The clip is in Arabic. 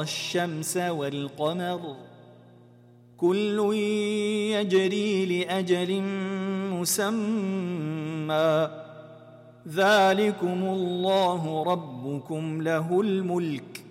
الشمس والقمر كل يجري لأجل مسمى ذلكم الله ربكم له الملك